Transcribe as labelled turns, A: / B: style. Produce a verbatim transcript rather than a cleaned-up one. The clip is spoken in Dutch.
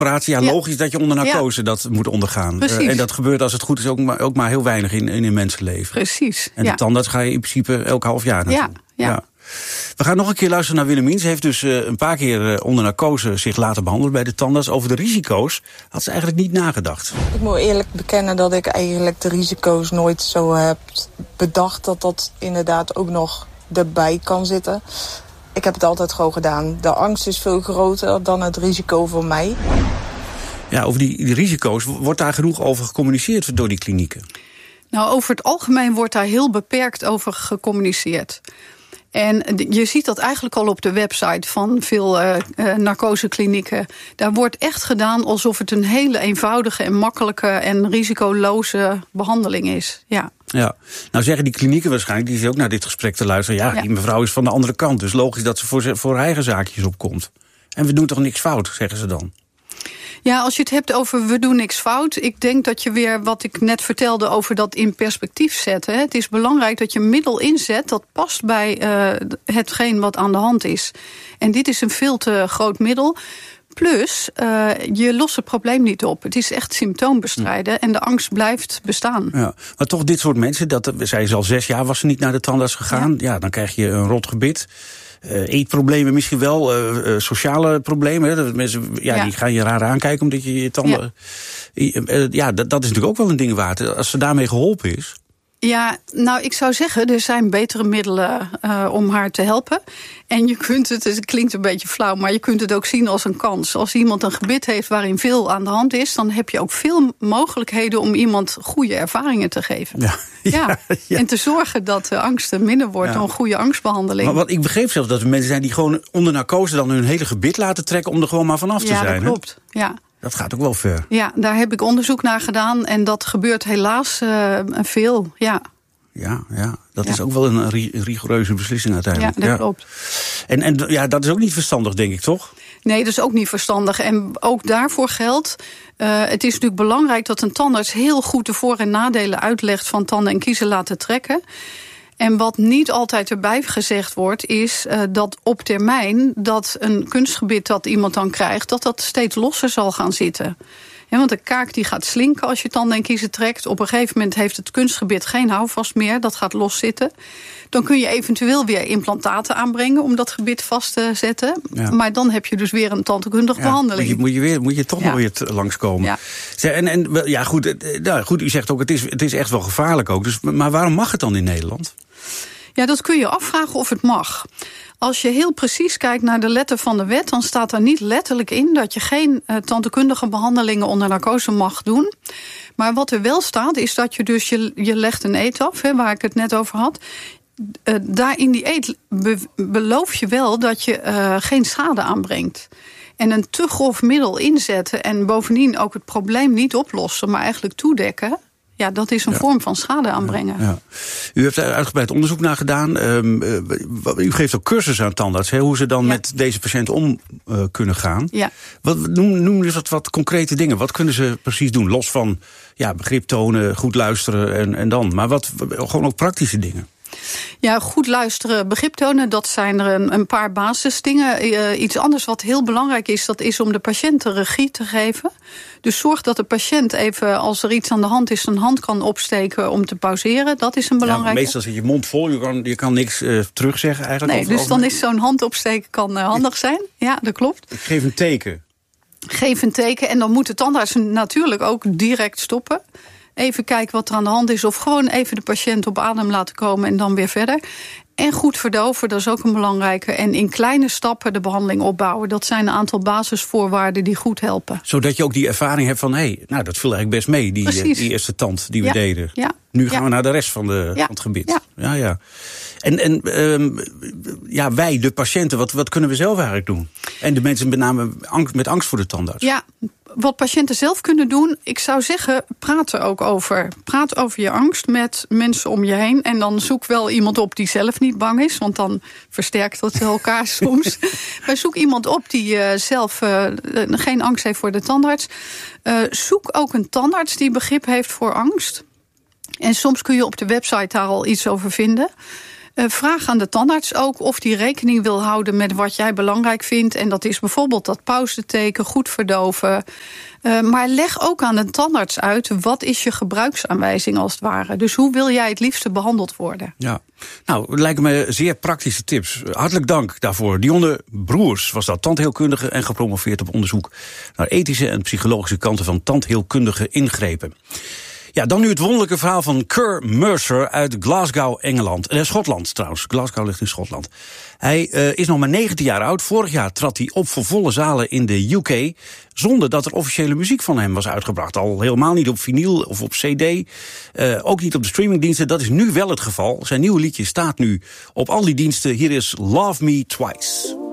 A: operatie. Ja,
B: Ja.
A: logisch dat je onder narcose ja. dat moet ondergaan.
B: Precies.
A: Uh, en dat gebeurt als het goed is ook maar, ook maar heel weinig in, in een mensenleven.
B: Precies.
A: En
B: ja.
A: de tandarts ga je in principe elk half jaar naartoe.
B: Ja, ja. ja.
A: We gaan nog een keer luisteren naar Willemien. Ze heeft dus uh, een paar keer uh, onder narcose zich laten behandelen bij de tandarts. Over de risico's had ze eigenlijk niet nagedacht.
C: Ik moet eerlijk bekennen dat ik eigenlijk de risico's nooit zo heb bedacht dat dat inderdaad ook nog erbij kan zitten. Ik heb het altijd gewoon gedaan. De angst is veel groter dan het risico voor mij.
A: Ja, over die, die risico's, wordt daar genoeg over gecommuniceerd door die klinieken?
B: Nou, over het algemeen wordt daar heel beperkt over gecommuniceerd. En je ziet dat eigenlijk al op de website van veel uh, uh, narcoseklinieken. Daar wordt echt gedaan alsof het een hele eenvoudige en makkelijke en risicoloze behandeling is. Ja.
A: Ja, nou zeggen die klinieken waarschijnlijk, die zitten ook naar dit gesprek te luisteren. Ja, ja, die mevrouw is van de andere kant, dus logisch dat ze voor, voor haar eigen zaakjes opkomt. En we doen toch niks fout, zeggen ze dan.
B: Ja, als je het hebt over we doen niks fout. Ik denk dat je weer wat ik net vertelde over dat in perspectief zetten. Het is belangrijk dat je een middel inzet dat past bij uh, hetgeen wat aan de hand is. En dit is een veel te groot middel. Plus, uh, je lost het probleem niet op. Het is echt symptoombestrijden en de angst blijft bestaan. Ja,
A: maar toch dit soort mensen, dat zei ze al zes jaar was ze niet naar de tandarts gegaan. Ja, ja dan krijg je een rot gebit. Uh, eetproblemen misschien wel, uh, uh, sociale problemen. Hè, dat mensen, ja, ja, die gaan je raar aankijken omdat je je tanden... Ja, uh, uh, ja dat, dat is natuurlijk ook wel een ding waard. Als ze daarmee geholpen is...
B: Ja, nou, ik zou zeggen, er zijn betere middelen uh, om haar te helpen. En je kunt het, het klinkt een beetje flauw, maar je kunt het ook zien als een kans. Als iemand een gebit heeft waarin veel aan de hand is, dan heb je ook veel mogelijkheden om iemand goede ervaringen te geven. Ja, ja, ja. ja. En te zorgen dat de angst minder wordt ja. door een goede angstbehandeling.
A: Maar wat ik begreep zelfs dat er mensen zijn die gewoon onder narcose dan hun hele gebit laten trekken om er gewoon maar vanaf te
B: ja,
A: zijn.
B: Ja, dat klopt. Hè? Ja.
A: Dat gaat ook wel ver.
B: Ja, daar heb ik onderzoek naar gedaan en dat gebeurt helaas uh, veel, ja.
A: Ja, ja, dat ja. is ook wel een rigoureuze beslissing uiteindelijk.
B: Ja, dat ja. klopt.
A: En, en ja, dat is ook niet verstandig, denk ik, toch?
B: Nee, dat is ook niet verstandig. En ook daarvoor geldt, uh, het is natuurlijk belangrijk dat een tandarts heel goed de voor- en nadelen uitlegt van tanden en kiezen laten trekken. En wat niet altijd erbij gezegd wordt, is uh, dat op termijn dat een kunstgebit dat iemand dan krijgt, dat dat steeds losser zal gaan zitten. Ja, want de kaak die gaat slinken als je tanden en kiezen trekt. Op een gegeven moment heeft het kunstgebit geen houvast meer, dat gaat loszitten. Dan kun je eventueel weer implantaten aanbrengen om dat gebit vast te zetten. Ja. Maar dan heb je dus weer een tandheelkundige ja, behandeling.
A: Moet je, moet je, weer, moet je toch ja. nog weer langskomen. Ja. En, en ja, goed, nou, goed, u zegt ook, het is, het is echt wel gevaarlijk ook. Dus, maar waarom mag het dan in Nederland?
B: Ja, dat kun je afvragen of het mag. Als je heel precies kijkt naar de letter van de wet, dan staat daar niet letterlijk in dat je geen uh, tandheelkundige behandelingen onder narcose mag doen. Maar wat er wel staat, is dat je dus, je, je legt een eet af, hè, waar ik het net over had. Uh, daar in die eet be, beloof je wel dat je uh, geen schade aanbrengt. En een te grof middel inzetten en bovendien ook het probleem niet oplossen, maar eigenlijk toedekken. Ja, dat is een ja. vorm van schade aanbrengen. Ja, ja.
A: U heeft er uitgebreid onderzoek naar gedaan. Um, uh, u geeft ook cursussen aan tandarts, hè, hoe ze dan ja. met deze patiënten om uh, kunnen gaan. Ja. Wat, noem, noem eens wat, wat concrete dingen. Wat kunnen ze precies doen? Los van ja, begrip tonen, goed luisteren en, en dan. Maar wat, gewoon ook praktische dingen.
B: Ja, goed luisteren, begrip tonen, dat zijn er een, een paar basisdingen. Uh, iets anders wat heel belangrijk is, dat is om de patiënt de regie te geven. Dus zorg dat de patiënt even, als er iets aan de hand is, zijn hand kan opsteken om te pauzeren. Dat is een belangrijke.
A: Ja, meestal zit je mond vol, je kan, je kan niks uh, terugzeggen eigenlijk.
B: Nee, dus dan is zo'n hand opsteken kan uh, handig zijn. Ja, dat klopt.
A: Ik geef een teken.
B: Geef een teken en dan moet de tandarts natuurlijk ook direct stoppen. Even kijken wat er aan de hand is. Of gewoon even de patiënt op adem laten komen en dan weer verder. En goed verdoven, dat is ook een belangrijke. En in kleine stappen de behandeling opbouwen. Dat zijn een aantal basisvoorwaarden die goed helpen.
A: Zodat je ook die ervaring hebt van, hé, hey, nou dat viel eigenlijk best mee, die, die eerste tand die we ja. deden. Ja. Nu gaan ja. we naar de rest van, de, ja. van het gebied. Ja, ja. ja. En, en um, ja, wij, de patiënten, wat, wat kunnen we zelf eigenlijk doen? En de mensen met name angst, met angst voor de tandarts.
B: Ja, wat patiënten zelf kunnen doen, ik zou zeggen, praat er ook over. Praat over je angst met mensen om je heen. En dan zoek wel iemand op die zelf niet bang is, want dan versterkt dat elkaar soms. Maar zoek iemand op die uh, zelf uh, geen angst heeft voor de tandarts. Uh, zoek ook een tandarts die begrip heeft voor angst. En soms kun je op de website daar al iets over vinden. Uh, vraag aan de tandarts ook of die rekening wil houden met wat jij belangrijk vindt. En dat is bijvoorbeeld dat pauzeteken, goed verdoven. Uh, maar leg ook aan de tandarts uit, wat is je gebruiksaanwijzing als het ware. Dus hoe wil jij het liefste behandeld worden?
A: Ja, nou, het lijken me zeer praktische tips. Hartelijk dank daarvoor. Dionne Broers was dat, tandheelkundige en gepromoveerd op onderzoek naar ethische en psychologische kanten van tandheelkundige ingrepen. Ja, dan nu het wonderlijke verhaal van Kerr Mercer uit Glasgow, Engeland. Eh, Schotland trouwens. Glasgow ligt in Schotland. Hij uh, is nog maar negentien jaar oud. Vorig jaar trad hij op voor volle zalen in de U K, zonder dat er officiële muziek van hem was uitgebracht. Al helemaal niet op vinyl of op cd. Uh, ook niet op de streamingdiensten. Dat is nu wel het geval. Zijn nieuwe liedje staat nu op al die diensten. Hier is Love Me Twice.